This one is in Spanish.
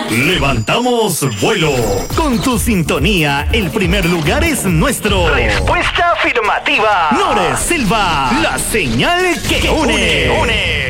Levantamos vuelo. Con tu sintonía, el primer lugar es nuestro. Respuesta afirmativa. Nore Silva, la señal que une.